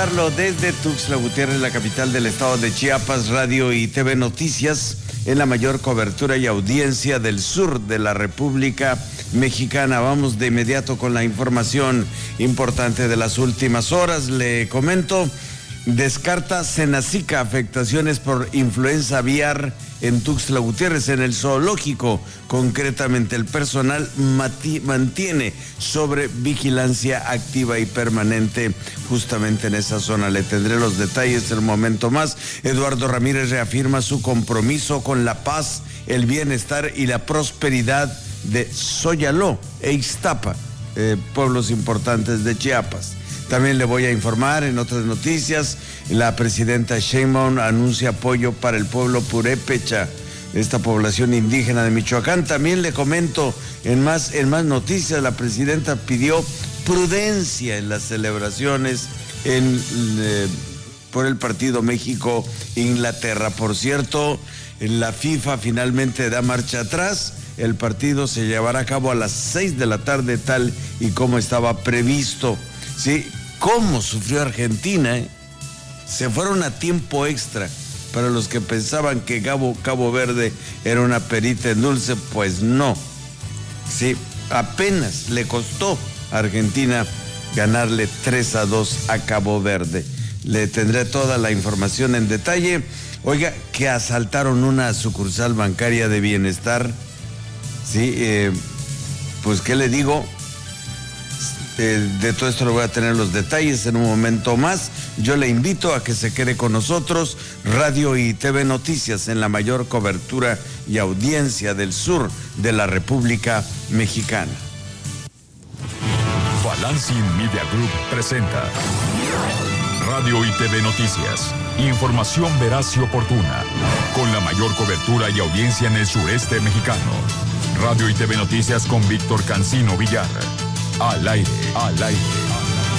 saludarlo desde Tuxtla Gutiérrez, la capital del estado de Chiapas. Radio y TV Noticias en la mayor cobertura y audiencia del sur de la República Mexicana. Vamos de inmediato con la información importante de las últimas horas. Le comento, descarta Senacica afectaciones por influenza aviar en Tuxtla Gutiérrez. En el zoológico, concretamente, el personal mantiene sobre vigilancia activa y permanente justamente en esa zona. Le tendré los detalles en un momento más. Eduardo Ramírez reafirma su compromiso con la paz, el bienestar y la prosperidad de Xoyaló e Ixtapa, pueblos importantes de Chiapas. También le voy a informar en otras noticias, la presidenta Sheinbaum anuncia apoyo para el pueblo purépecha, esta población indígena de Michoacán. También le comento en más noticias, la presidenta pidió prudencia en las celebraciones por el partido México-Inglaterra. Por cierto, la FIFA finalmente da marcha atrás. El partido se llevará a cabo a las 6 de la tarde, tal y como estaba previsto. Sí, cómo sufrió Argentina, ¿eh? Se fueron a tiempo extra. Para los que pensaban que Cabo Verde era una perita en dulce, pues no. Sí, apenas le costó a Argentina ganarle 3-2 a Cabo Verde. Le tendré toda la información en detalle. Oiga, que asaltaron una sucursal bancaria de Bienestar. Sí, pues qué le digo. De todo esto le voy a tener los detalles en un momento más. Yo le invito a que se quede con nosotros. Radio y TV Noticias en la mayor cobertura y audiencia del sur de la República Mexicana. Balancing Media Group presenta Radio y TV Noticias. Información veraz y oportuna, con la mayor cobertura y audiencia en el sureste mexicano. Radio y TV Noticias con Víctor Cancino Villar. Al aire, al aire.